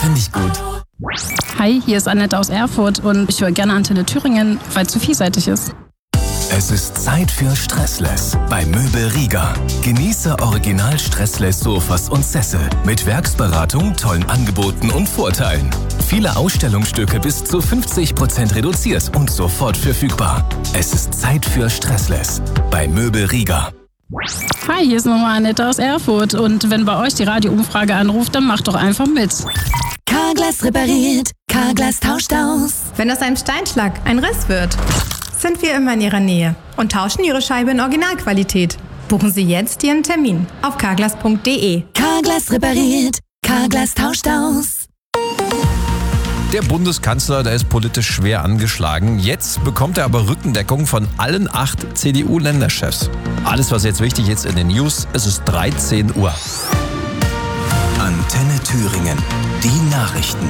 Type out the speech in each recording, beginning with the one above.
finde ich gut. Hi, hier ist Annette aus Erfurt und ich höre gerne Antenne Thüringen, weil es zu vielseitig ist. Es ist Zeit für Stressless bei Möbel Rieger. Genieße original Stressless Sofas und Sessel mit Werksberatung, tollen Angeboten und Vorteilen. Viele Ausstellungsstücke bis zu 50% reduziert und sofort verfügbar. Es ist Zeit für Stressless bei Möbel Rieger. Hi, hier ist nochmal Annette aus Erfurt und wenn bei euch die Radioumfrage anruft, dann macht doch einfach mit. Carglass repariert, Carglass tauscht aus. Wenn aus einem Steinschlag ein Riss wird, sind wir immer in Ihrer Nähe und tauschen Ihre Scheibe in Originalqualität. Buchen Sie jetzt Ihren Termin auf carglass.de. Carglass repariert, Carglass tauscht aus. Der Bundeskanzler, der ist politisch schwer angeschlagen. Jetzt bekommt er aber Rückendeckung von allen 8 CDU-Länderchefs. Alles, was jetzt wichtig ist in den News, es ist 13 Uhr. Antenne Thüringen. Die Nachrichten.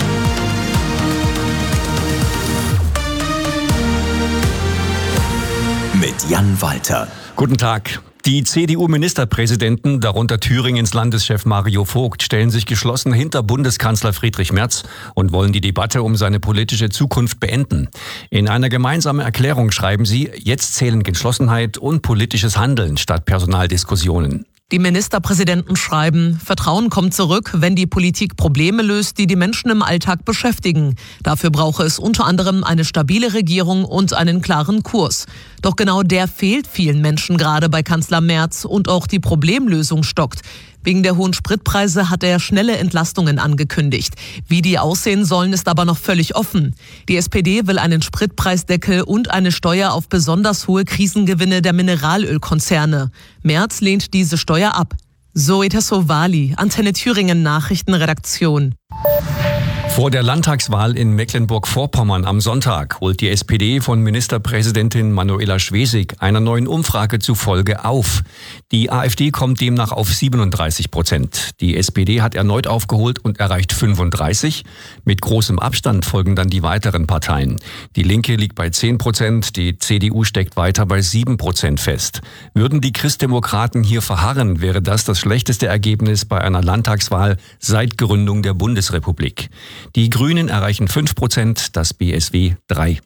Mit Jan Walter. Guten Tag. Die CDU-Ministerpräsidenten, darunter Thüringens Landeschef Mario Vogt, stellen sich geschlossen hinter Bundeskanzler Friedrich Merz und wollen die Debatte um seine politische Zukunft beenden. In einer gemeinsamen Erklärung schreiben sie, jetzt zählen Geschlossenheit und politisches Handeln statt Personaldiskussionen. Die Ministerpräsidenten schreiben, Vertrauen kommt zurück, wenn die Politik Probleme löst, die die Menschen im Alltag beschäftigen. Dafür brauche es unter anderem eine stabile Regierung und einen klaren Kurs. Doch genau der fehlt vielen Menschen gerade bei Kanzler Merz und auch die Problemlösung stockt. Wegen der hohen Spritpreise hat er schnelle Entlastungen angekündigt. Wie die aussehen sollen, ist aber noch völlig offen. Die SPD will einen Spritpreisdeckel und eine Steuer auf besonders hohe Krisengewinne der Mineralölkonzerne. Merz lehnt diese Steuer ab. Zoe Tassovali, Antenne Thüringen Nachrichtenredaktion. Vor der Landtagswahl in Mecklenburg-Vorpommern am Sonntag holt die SPD von Ministerpräsidentin Manuela Schwesig einer neuen Umfrage zufolge auf. Die AfD kommt demnach auf 37%. Die SPD hat erneut aufgeholt und erreicht 35%. Mit großem Abstand folgen dann die weiteren Parteien. Die Linke liegt bei 10%, die CDU steckt weiter bei 7% fest. Würden die Christdemokraten hier verharren, wäre das schlechteste Ergebnis bei einer Landtagswahl seit Gründung der Bundesrepublik. Die Grünen erreichen 5%, das BSW 3%.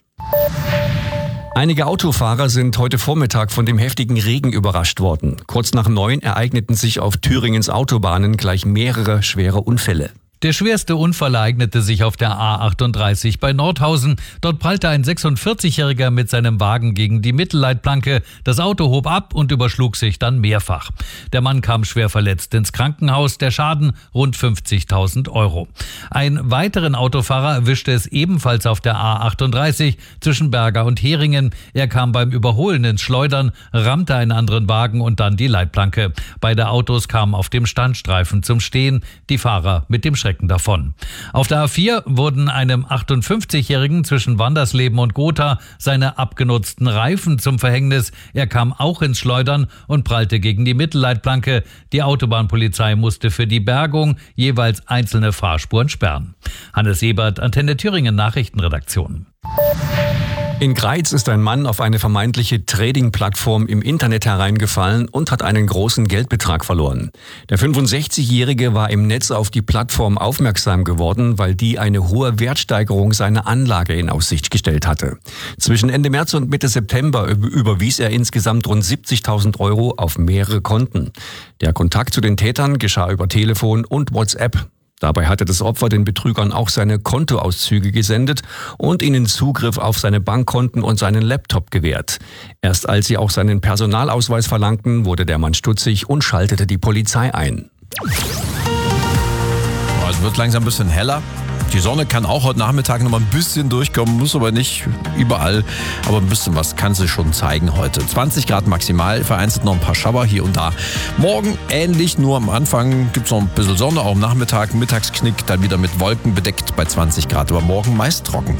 Einige Autofahrer sind heute Vormittag von dem heftigen Regen überrascht worden. Kurz nach 9 ereigneten sich auf Thüringens Autobahnen gleich mehrere schwere Unfälle. Der schwerste Unfall ereignete sich auf der A38 bei Nordhausen. Dort prallte ein 46-Jähriger mit seinem Wagen gegen die Mittelleitplanke. Das Auto hob ab und überschlug sich dann mehrfach. Der Mann kam schwer verletzt ins Krankenhaus. Der Schaden rund 50.000 €. Einen weiteren Autofahrer erwischte es ebenfalls auf der A38 zwischen Berger und Heringen. Er kam beim Überholen ins Schleudern, rammte einen anderen Wagen und dann die Leitplanke. Beide Autos kamen auf dem Standstreifen zum Stehen, die Fahrer mit dem Schrecken davon. Auf der A4 wurden einem 58-Jährigen zwischen Wandersleben und Gotha seine abgenutzten Reifen zum Verhängnis. Er kam auch ins Schleudern und prallte gegen die Mittelleitplanke. Die Autobahnpolizei musste für die Bergung jeweils einzelne Fahrspuren sperren. Hannes Ebert, Antenne Thüringen Nachrichtenredaktion. In Greiz ist ein Mann auf eine vermeintliche Trading-Plattform im Internet hereingefallen und hat einen großen Geldbetrag verloren. Der 65-Jährige war im Netz auf die Plattform aufmerksam geworden, weil die eine hohe Wertsteigerung seiner Anlage in Aussicht gestellt hatte. Zwischen Ende März und Mitte September überwies er insgesamt rund 70.000 € auf mehrere Konten. Der Kontakt zu den Tätern geschah über Telefon und WhatsApp. Dabei hatte das Opfer den Betrügern auch seine Kontoauszüge gesendet und ihnen Zugriff auf seine Bankkonten und seinen Laptop gewährt. Erst als sie auch seinen Personalausweis verlangten, wurde der Mann stutzig und schaltete die Polizei ein. Es wird langsam ein bisschen heller. Die Sonne kann auch heute Nachmittag noch mal ein bisschen durchkommen, muss aber nicht überall. Aber ein bisschen was kann sie schon zeigen heute. 20 Grad maximal, vereinzelt noch ein paar Schauer hier und da. Morgen ähnlich, nur am Anfang gibt es noch ein bisschen Sonne, auch am Nachmittag, Mittagsknick, dann wieder mit Wolken bedeckt bei 20 Grad. Aber morgen meist trocken.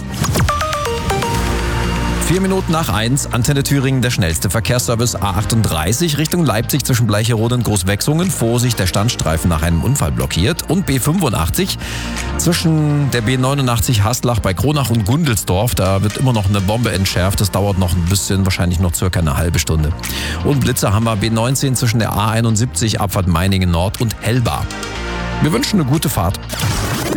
4 Minuten nach 1, Antenne Thüringen, der schnellste Verkehrsservice A38 Richtung Leipzig zwischen Bleicherode und Großwechsungen. Vorsicht, der Standstreifen nach einem Unfall blockiert. Und B85 zwischen der B89 Haslach bei Kronach und Gundelsdorf. Da wird immer noch eine Bombe entschärft. Das dauert noch ein bisschen, wahrscheinlich noch circa eine halbe Stunde. Und Blitzer haben wir B19 zwischen der A71 Abfahrt Meiningen Nord und Hellbar. Wir wünschen eine gute Fahrt.